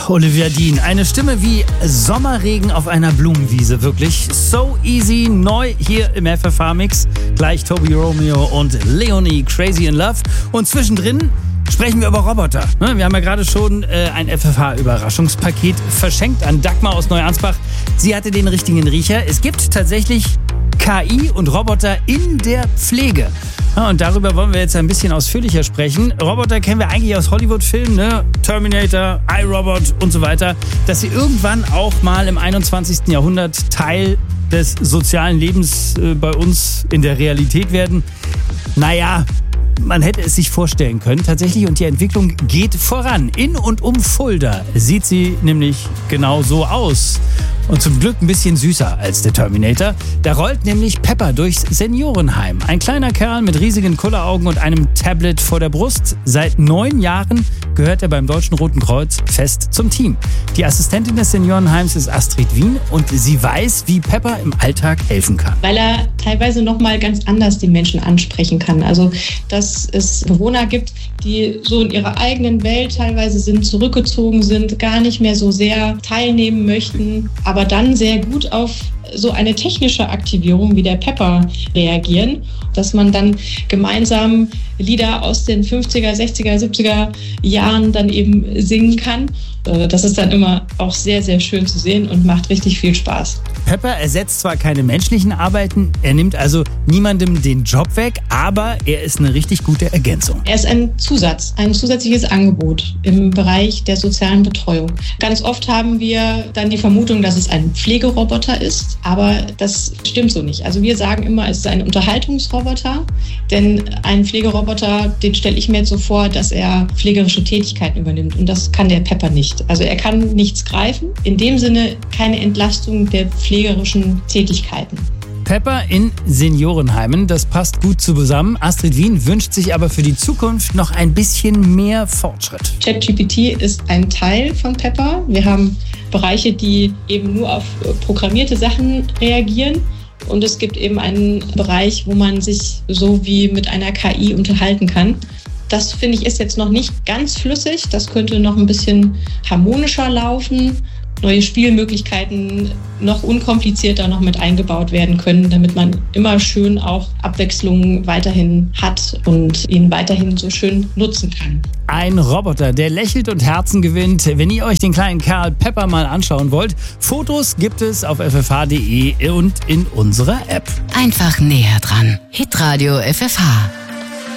Olivia Dean. Eine Stimme wie Sommerregen auf einer Blumenwiese. Wirklich so easy. Neu hier im FFH-Mix. Gleich Toby Romeo und Leonie, Crazy in Love. Und zwischendrin sprechen wir über Roboter. Wir haben ja gerade schon ein FFH-Überraschungspaket verschenkt an Dagmar aus Neuansbach. Sie hatte den richtigen Riecher. Es gibt tatsächlich KI und Roboter in der Pflege. Ja, und darüber wollen wir jetzt ein bisschen ausführlicher sprechen. Roboter kennen wir eigentlich aus Hollywood-Filmen, ne? Terminator, iRobot und so weiter. Dass sie irgendwann auch mal im 21. Jahrhundert Teil des sozialen Lebens bei uns in der Realität werden. Naja, man hätte es sich vorstellen können tatsächlich, und die Entwicklung geht voran. In und um Fulda sieht sie nämlich genau so aus. Und zum Glück ein bisschen süßer als der Terminator. Da rollt nämlich Pepper durchs Seniorenheim. Ein kleiner Kerl mit riesigen Kulleraugen und einem Tablet vor der Brust. Seit 9 Jahren gehört er beim Deutschen Roten Kreuz fest zum Team. Die Assistentin des Seniorenheims ist Astrid Wien und sie weiß, wie Pepper im Alltag helfen kann. Weil er teilweise nochmal ganz anders die Menschen ansprechen kann. Also, dass es Bewohner gibt, die so in ihrer eigenen Welt teilweise sind, zurückgezogen sind, gar nicht mehr so sehr teilnehmen möchten, aber dann sehr gut auf so eine technische Aktivierung wie der Pepper reagieren, dass man dann gemeinsam Lieder aus den 50er, 60er, 70er Jahren dann eben singen kann. Das ist dann immer auch sehr, sehr schön zu sehen und macht richtig viel Spaß. Pepper ersetzt zwar keine menschlichen Arbeiten, er nimmt also niemandem den Job weg, aber er ist eine richtig gute Ergänzung. Er ist ein Zusatz, ein zusätzliches Angebot im Bereich der sozialen Betreuung. Ganz oft haben wir dann die Vermutung, dass es ein Pflegeroboter ist, aber das stimmt so nicht. Also wir sagen immer, es ist ein Unterhaltungsroboter, denn ein Pflegeroboter, den stelle ich mir jetzt so vor, dass er pflegerische Tätigkeiten übernimmt, und das kann der Pepper nicht. Also er kann nichts greifen, in dem Sinne keine Entlastung der pflegerischen Tätigkeiten. Pepper in Seniorenheimen, das passt gut zusammen. Astrid Wien wünscht sich aber für die Zukunft noch ein bisschen mehr Fortschritt. ChatGPT ist ein Teil von Pepper. Wir haben Bereiche, die eben nur auf programmierte Sachen reagieren. Und es gibt eben einen Bereich, wo man sich so wie mit einer KI unterhalten kann. Das, finde ich, ist jetzt noch nicht ganz flüssig. Das könnte noch ein bisschen harmonischer laufen. Neue Spielmöglichkeiten noch unkomplizierter noch mit eingebaut werden können, damit man immer schön auch Abwechslung weiterhin hat und ihn weiterhin so schön nutzen kann. Ein Roboter, der lächelt und Herzen gewinnt. Wenn ihr euch den kleinen Kerl Pepper mal anschauen wollt, Fotos gibt es auf ffh.de und in unserer App. Einfach näher dran. Hitradio FFH.